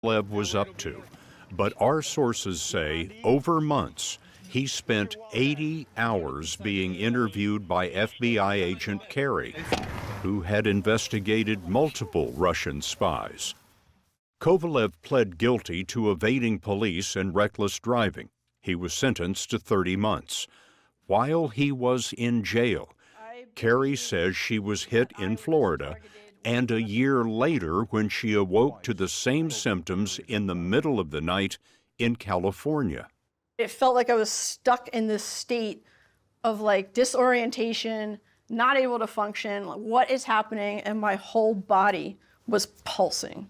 Kovalev was up to, but our sources say over months he spent 80 hours being interviewed by FBI agent Kerry, who had investigated multiple Russian spies. Kovalev pled guilty to evading police and reckless driving. He was sentenced to 30 months. While he was in jail, Kerry says she was hit in Florida, and a year later when she awoke to the same symptoms in the middle of the night in California. It felt like I was stuck in this state of disorientation, not able to function, what is happening, and my whole body was pulsing.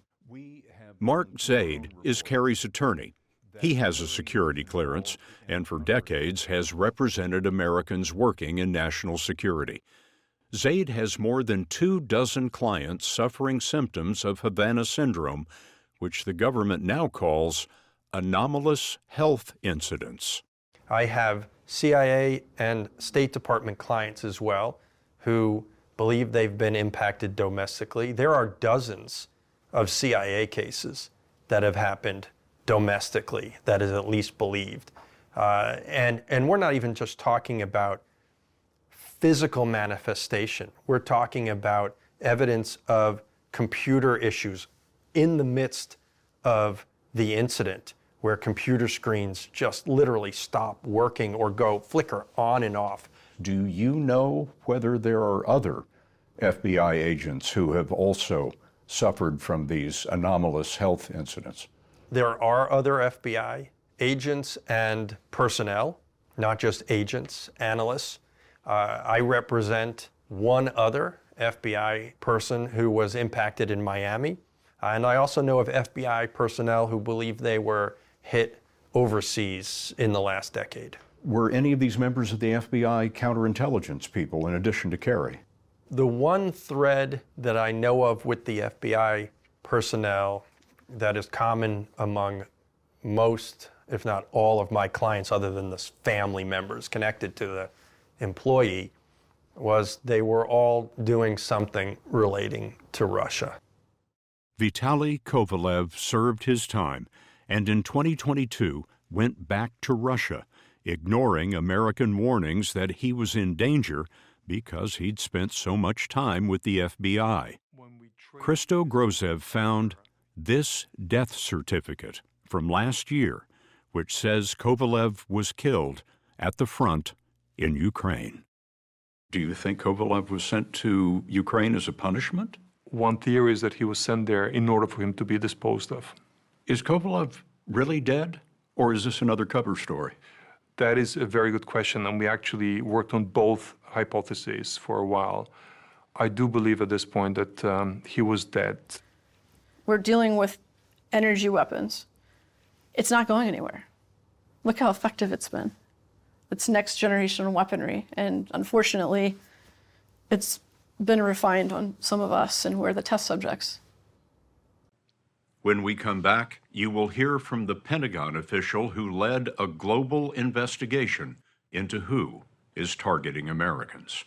Mark Zaid is Kerry's attorney. He has a security clearance and for decades has represented Americans working in national security. Zaid has more than 24 clients suffering symptoms of Havana syndrome, which the government now calls anomalous health incidents. I have CIA and State Department clients as well who believe they've been impacted domestically. There are dozens of CIA cases that have happened domestically, that is at least believed. And we're not even just talking about physical manifestation. We're talking about evidence of computer issues in the midst of the incident, where computer screens just literally stop working or go flicker on and off. Do you know whether there are other FBI agents who have also suffered from these anomalous health incidents? There are other FBI agents and personnel, not just agents, analysts. I represent one other FBI person who was impacted in Miami. And I also know of FBI personnel who believe they were hit overseas in the last decade. Were any of these members of the FBI counterintelligence people in addition to Kerry? The one thread that I know of with the FBI personnel that is common among most, if not all, of my clients, other than the family members connected to the employee, was they were all doing something relating to Russia. Vitaly Kovalev served his time and in 2022 went back to Russia, ignoring American warnings that he was in danger because he'd spent so much time with the FBI. Christo Grozev found this death certificate from last year, which says Kovalev was killed at the front in Ukraine. Do you think Kovalev was sent to Ukraine as a punishment? One theory is that he was sent there in order for him to be disposed of. Is Kovalev really dead, or is this another cover story? That is a very good question, and we actually worked on both hypotheses for a while. I do believe at this point that he was dead. We're dealing with energy weapons. It's not going anywhere. Look how effective it's been. It's next generation weaponry, and unfortunately, it's been refined on some of us, and we're the test subjects. When we come back, you will hear from the Pentagon official who led a global investigation into who is targeting Americans.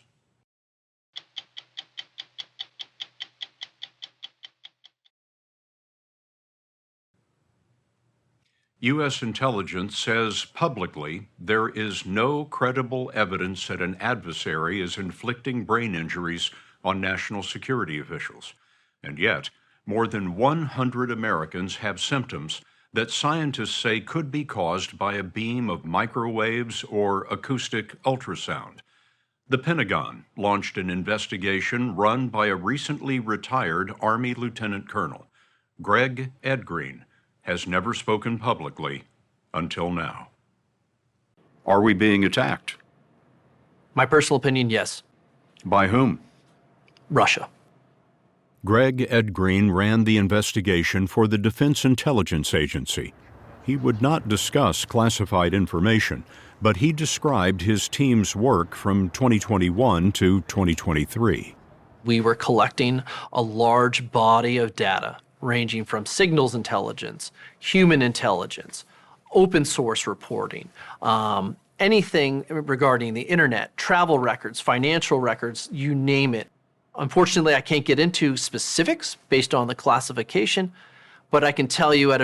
U.S. intelligence says publicly there is no credible evidence that an adversary is inflicting brain injuries on national security officials. And yet, more than 100 Americans have symptoms that scientists say could be caused by a beam of microwaves or acoustic ultrasound. The Pentagon launched an investigation run by a recently retired Army Lieutenant Colonel. Greg Edgreen has never spoken publicly until now. Are we being attacked? My personal opinion, yes. By whom? Russia. Greg Edgreen ran the investigation for the Defense Intelligence Agency. He would not discuss classified information, but he described his team's work from 2021 to 2023. We were collecting a large body of data ranging from signals intelligence, human intelligence, open source reporting, anything regarding the internet, travel records, financial records, you name it. Unfortunately, I can't get into specifics based on the classification, but I can tell you at